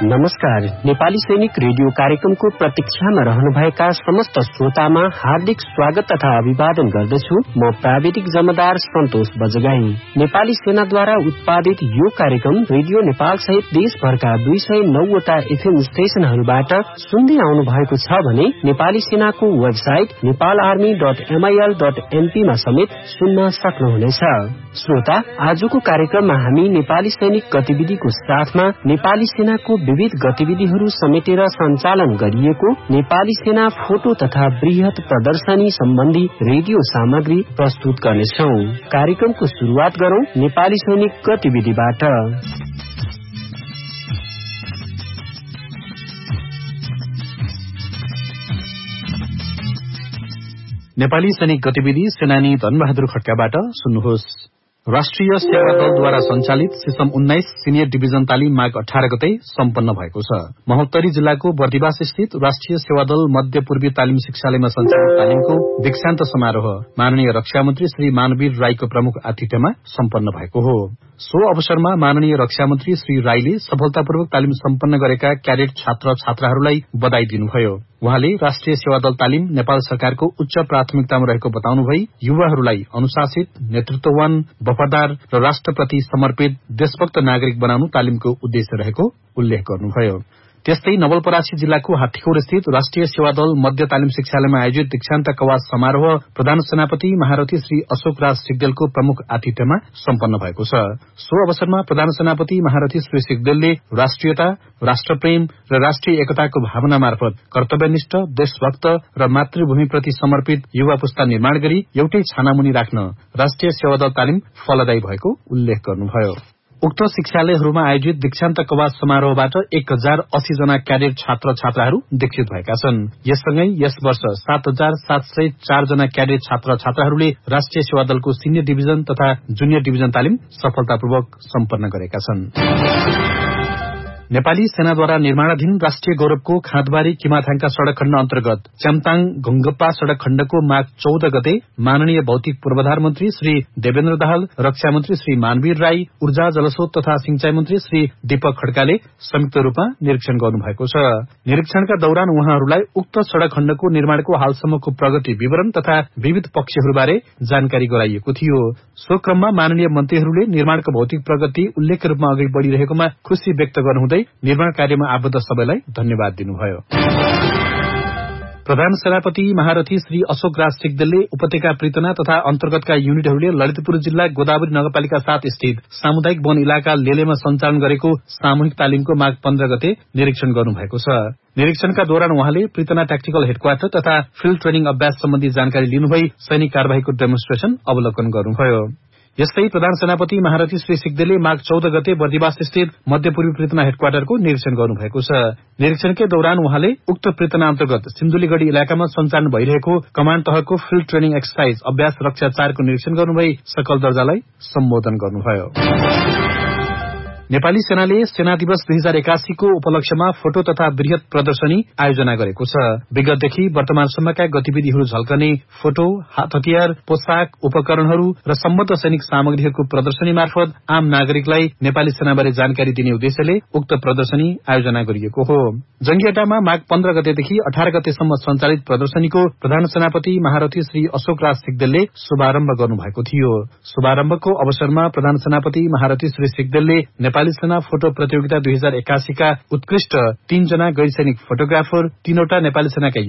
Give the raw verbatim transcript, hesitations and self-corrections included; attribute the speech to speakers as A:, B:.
A: नमस्कार। नेपाली सैनिक रेडियो कार्यक्रमको प्रतीक्षामा रहनुभएका समस्त श्रोतामा हार्दिक स्वागत तथा अभिवादन गर्दछु। म प्राविधिक जमदार सन्तोष बजगाई। नेपाली सेनाद्वारा उत्पादित यो कार्यक्रम रेडियो नेपाल सहित देशभरका दुई सय नौवटा एफएम स्टेशनहरूबाट सुन्दै आउनु भएको छ भने नेपाली सेनाको website Nepal army dot MIL dot NP मा समेत सुन्न सक्नुहुनेछ। श्रोता, आजको कार्यक्रममा हामी नेपाली सैनिक गतिविधिको साथमा नेपाली सेनाको विविध गतिविधिहरू समेटेर सञ्चालन गरिएको नेपाली सेना फोटो तथा वृहत प्रदर्शनी सम्बन्धी रेडियो सामग्री प्रस्तुत गर्नेछौ। कार्यक्रमको शुरूआत गरौं नेपाली सैनिक गतिविधिबाट।
B: नेपाली सैनिक गतिविधि सेनानी धनबहादुर खड्काबाट सुन्नुहोस्। राष्ट्रिय सेवा दलद्वारा सञ्चालित सिसम उन्नाइस सिनियर डिभिजन तालिम माघ अठार गते सम्पन्न भएको छ। महोत्तरी जिल्लाको बर्दिवास स्थित राष्ट्रिय सेवा दल मध्य पूर्वी तालिम शिक्षालयमा सञ्चालित तालिमको दीक्षान्त समारोह माननीय रक्षा मन्त्री श्री मानवीर राईको प्रमुख आतिथ्यमा सम्पन्न भएको हो। सो अवसरमा माननीय रक्षा मन्त्री श्री राईले सफलतापूर्वक तालिम सम्पन्न गरेका क्याडेट छात्र छात्राहरूलाई बधाई दिनुभयो। उहाँले राष्ट्रिय सेवा दल तालिम नेपाल सरकारको उच्च प्राथमिकतामा रहेको बताउनुभई युवाहरूलाई अनुशासित, नेतृत्ववान, वफादार र राष्ट्रप्रति समर्पित देशभक्त नागरिक बनाउनु तालिमको उद्देश्य रहेको उल्लेख गर्नुभयो। त्यस्तै नवलपरासी जिल्लाको हात्तीखोर स्थित राष्ट्रिय सेवा दल मध्य तालिम शिक्षालयमा आयोजित दीक्षान्त कवास समारोह प्रधान सेनापति महारथी श्री अशोक राज सिग्देलको प्रमुख आतिथ्यमा सम्पन्न भएको छ। सो अवसरमा प्रधान सेनापति महारथी श्री सिग्देलले राष्ट्रियता, राष्ट्रप्रेम र राष्ट्रिय एकताको भावना मार्फत कर्तव्यनिष्ठ, देशभक्त र मातृभूमिप्रति समर्पित युवा पुस्ता निर्माण गरी एउटै छानामुनि राख्न राष्ट्रिय सेवा दल तालिम फलदायी भएको उल्लेख गर्नुभयो। उक्त शिक्षालयहरूमा आयोजित दीक्षान्त कवास समारोहबाट एक हजार अस्सी जना क्याडेट छात्र छात्राहरू दीक्षित भएका छन्। यससँगै यस वर्ष सात हजार सात सय चार जना क्याडेट छात्र छात्राहरूले राष्ट्रिय सेवा दलको सिनियर डिभिजन तथा जुनियर डिभिजन तालिम सफलतापूर्वक सम्पन्न गरेका छन्। नेपाली सेनाद्वारा निर्माणाधीन राष्ट्रिय गौरवको खाँदबारी किमाथाङका सड़क खण्ड अन्तर्गत च्याम्ताङ घुङ्गप्पा सड़क खण्डको माघ चौध गते माननीय भौतिक पूर्वाधार मन्त्री श्री देवेन्द्र दाहाल, रक्षा मन्त्री श्री मानवीर राई, ऊर्जा जलस्रोत तथा सिंचाई मन्त्री श्री दीपक खड्काले संयुक्त रूपमा निरीक्षण गर्नुभएको छ। निरीक्षणका दौरान उहाँहरूलाई उक्त सड़क खण्डको निर्माणको हालसम्मको प्रगति विवरण तथा विविध पक्षहरूबारे जानकारी गराइएको थियो। सो क्रममा माननीय मन्त्रीहरूले निर्माणको भौतिक प्रगति उल्लेख्य रूपमा अघि बढ़िरहेकोमा खुशी व्यक्त गर्नुहुँदै निर्माण कार्यमा आबद्ध सबैलाई धन्यवाद दिनुभयो। प्रधान सेनापति महारथी श्री अशोक राज सिग्देलले उपत्यका प्रितना तथा अन्तर्गतका युनिटहरूले ललितपुर जिल्ला गोदावरी नगरपालिका सात स्थित सामुदायिक वन इलाका लेलेमा सञ्चालन गरेको सामूहिक तालिमको माघ पन्ध्र गते निरीक्षण गर्नुभएको छ। निरीक्षणका दौरान उहाँले प्रितना ट्याक्टिकल हेडक्वार्टर तथा फिल्ड ट्रेनिङ अभ्यास सम्बन्धी जानकारी लिनुभई सैनिक कार्यवाहीको डेमोन्स्ट्रेशन अवलोकन गर्नुभयो। यस्तै प्रधान सेनापति महारथी श्री सिग्देलले माघ चौध गते बर्दिवास स्थित मध्य पूर्वी प्रितना हेडक्वार्टरको निरीक्षण गर्नुभएको छ। निरीक्षणकै दौरान उहाँले उक्त प्रितना अन्तर्गत सिन्धुलीगढ़ी इलाकामा सञ्चालन भइरहेको कमाण्ड तहको फिल्ड ट्रेनिङ एक्सरसाइज अभ्यास रक्षा चारको निरीक्षण गर्नुभई सकल दर्जालाई सम्बोधन गर्नुभयो। नेपाली सेनाले सेना दिवस दुई हजार एकासीको उपलक्ष्यमा फोटो तथा वृहत प्रदर्शनी आयोजना गरेको छ। विगतदेखि वर्तमानसम्मका गतिविधिहरू झल्कने फोटो, हात हतियार, पोसाक, उपकरणहरू र सम्बद्ध सैनिक सामग्रीहरूको प्रदर्शनी मार्फत आम नागरिकलाई नेपाली सेनाबारे जानकारी दिने उद्देश्यले उक्त प्रदर्शनी आयोजना गरिएको हो। जंगियाटामा माघ पन्ध्र गतेदेखि अठार गतेसम्म सञ्चालित प्रदर्शनीको प्रधान सेनापति महारथी श्री अशोक राज सिग्देलले शुभारम्भ गर्नुभएको थियो। शुभारम्भको अवसरमा प्रधान सेनापति महारथी श्री सिग्देलले नेपाली सेना फोटो प्रतियोगिता दुई हजार एकासीका उत्कृष्ट तीनजना गैर सैनिक फोटोग्राफर, तीनवटा नेपाली सेनाका